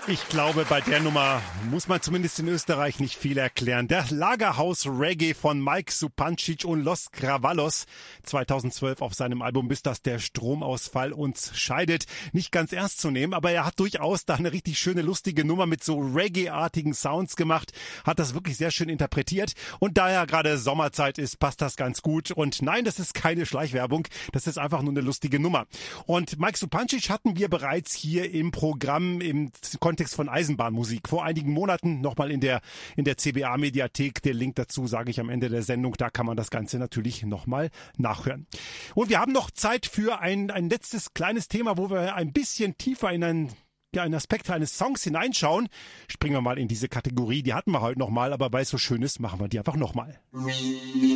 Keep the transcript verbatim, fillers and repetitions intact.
Ich glaube, bei der Nummer muss man zumindest in Österreich nicht viel erklären. Der Lagerhaus-Reggae von Mike Supancic und Los Cravalos zweitausendzwölf auf seinem Album Bis dass der Stromausfall uns scheidet. Nicht ganz ernst zu nehmen, aber er hat durchaus da eine richtig schöne, lustige Nummer mit so Reggae-artigen Sounds gemacht, hat das wirklich sehr schön interpretiert und da ja gerade Sommerzeit ist, passt das ganz gut. Und nein, das ist keine Schleichwerbung, das ist einfach nur eine lustige Nummer. Und Mike Supancic hatten wir bereits hier im Programm im Kontext von Eisenbahnmusik. Vor einigen Monaten nochmal in der in der C B A-Mediathek. Der Link dazu sage ich am Ende der Sendung. Da kann man das Ganze natürlich nochmal nachhören. Und wir haben noch Zeit für ein, ein letztes kleines Thema, wo wir ein bisschen tiefer in einen ja, einen Aspekt eines Songs hineinschauen. Springen wir mal in diese Kategorie. Die hatten wir heute nochmal, aber weil es so schön ist, machen wir die einfach nochmal.